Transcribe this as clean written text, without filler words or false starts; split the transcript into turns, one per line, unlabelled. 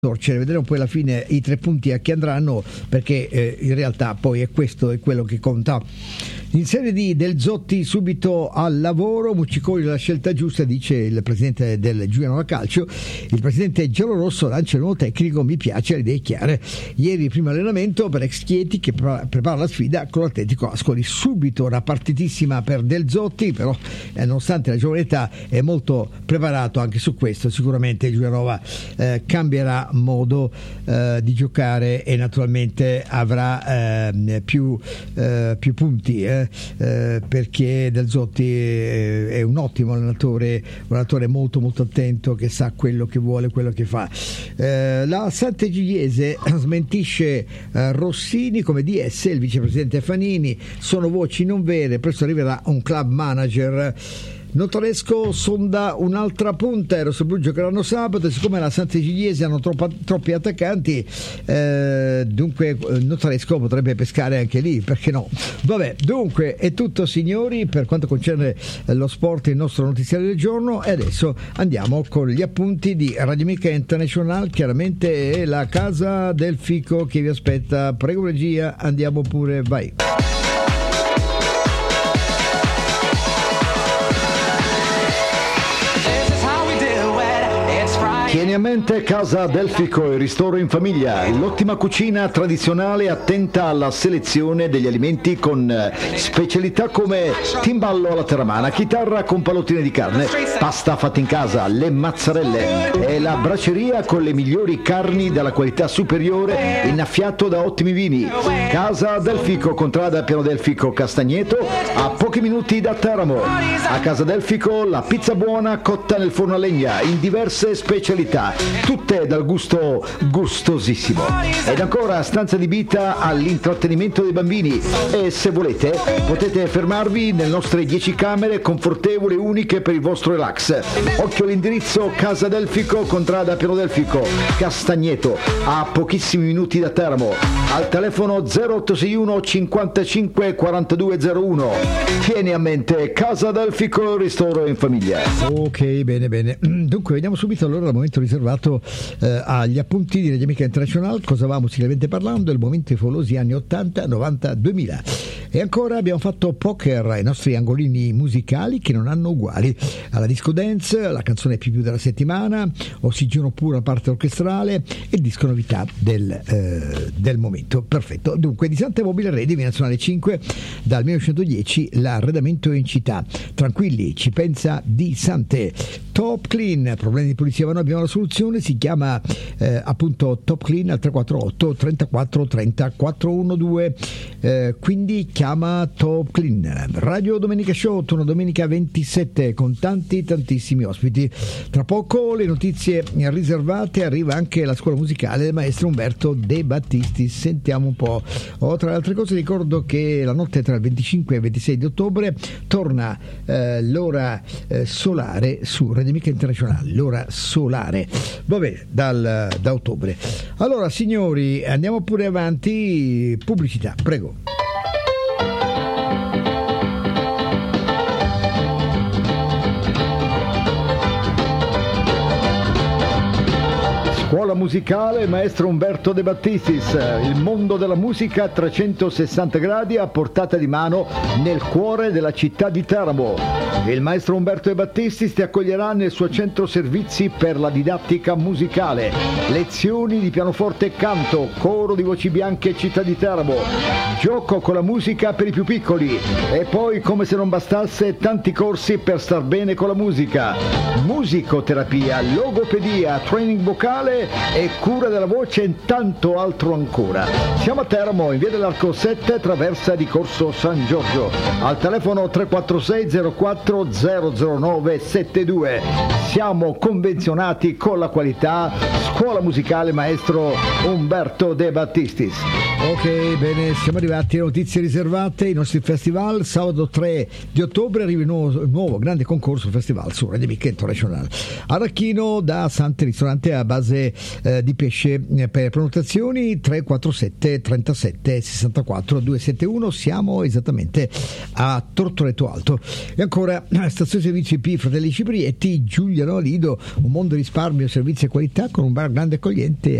torcere, vedremo poi alla fine i 3 punti a chi andranno, perché in realtà poi è quello che conta. In Serie D Del Zotti subito al lavoro, Muccicoli la scelta giusta, dice il presidente del Giulianova Calcio. Il presidente giallorosso lancia il nuovo tecnico, mi piace, le idee chiare. Ieri primo allenamento per ex Chieti che prepara la sfida con l'Atletico Ascoli. Subito una partitissima per Del Zotti, però nonostante la giovane età è molto preparato anche su questo. Sicuramente il Giulianova cambierà modo di giocare e naturalmente avrà più punti perché Del Zotti è un ottimo allenatore, un allenatore molto molto attento, che sa quello che vuole, quello che fa. La Sant'Egidiese smentisce Rossini come DS, il vicepresidente Fanini, sono voci non vere, presto arriverà un club manager. Notaresco sonda un'altra punta, i rossoblu giocheranno sabato, e siccome la Sant'Egidiese hanno troppi attaccanti, dunque Notaresco potrebbe pescare anche lì, perché no? Vabbè, dunque è tutto, signori, per quanto concerne lo sport, il nostro notiziario del giorno, e adesso andiamo con gli appunti di Radio Amica International. Chiaramente è la Casa del Fico che vi aspetta. Prego regia, andiamo pure, vai.
Tieni a mente Casa del Fico, il ristoro in famiglia, l'ottima cucina tradizionale attenta alla selezione degli alimenti con specialità come timballo alla terramana, chitarra con pallottine di carne, pasta fatta in casa, le mazzarelle e la braceria con le migliori carni della qualità superiore, innaffiato da ottimi vini. Casa del Fico, contrada Piano del Fico Castagneto, a pochi minuti da Teramo. A Casa del Fico la pizza buona cotta nel forno a legna in diverse specialità, tutte dal gusto gustosissimo. Ed ancora stanza adibita all'intrattenimento dei bambini, e se volete potete fermarvi nelle nostre 10 camere confortevoli e uniche per il vostro relax. Occhio all'indirizzo: Casa del Fico, contrada Piano del Fico Castagneto, a pochissimi minuti da Teramo, al telefono 0861 55 4201. Tieni a mente Casa del Fico, ristoro in famiglia.
Ok, bene. Dunque vediamo subito allora il momento riservato agli appunti di Radio Amica International. Cosa va musicalmente parlando? Il momento favolosi anni 80, 90, 2000. E ancora abbiamo fatto poker, i nostri angolini musicali che non hanno uguali. Alla disco dance, la canzone più della settimana, ossigeno puro a parte orchestrale e disco novità del momento. Perfetto. Dunque di Sante Mobile Arredi, nazionale 5, dal 1910 l'arredamento in città. Tranquilli, ci pensa Di Sante. Top Clean, problemi di pulizia vanno, abbiamo la soluzione, si chiama appunto Top Clean al 348 34 30 412, quindi chiama Top Clean. Radio Domenica Show, torno domenica 27 con tantissimi ospiti. Tra poco le notizie riservate, arriva anche la scuola musicale del maestro Umberto De Battisti, sentiamo un po'. Tra le altre cose ricordo che la notte tra il 25 e il 26 di ottobre torna l'ora solare su Radio Amica Internazionale, l'ora solare, vabbè, da ottobre. Allora signori, andiamo pure avanti, pubblicità, prego.
Scuola musicale maestro Umberto De Battistis, il mondo della musica a 360 gradi a portata di mano nel cuore della città di Teramo. Il maestro Umberto De Battistis ti accoglierà nel suo centro servizi per la didattica musicale, lezioni di pianoforte e canto, coro di voci bianche città di Teramo, gioco con la musica per i più piccoli e poi, come se non bastasse, tanti corsi per star bene con la musica, musicoterapia, logopedia, training vocale e cura della voce e tanto altro ancora. Siamo a Teramo, in via dell'Arco 7, traversa di Corso San Giorgio, al telefono 346 04 009 72. Siamo convenzionati con la qualità. Scuola musicale maestro Umberto De Battistis.
Ok, bene, siamo arrivati alle notizie riservate, i nostri festival. Sabato 3 di ottobre arriva il nuovo grande concorso festival su Radio Amica Internazionale. Arachino da Sante, ristorante a base di pesce. Per prenotazioni 347 37 64 271. Siamo esattamente a Tortoretto Alto. E ancora stazione servizio IP Fratelli Ciprietti, Giulia consigliano Lido, un mondo risparmio, servizi e qualità con un bar grande e accogliente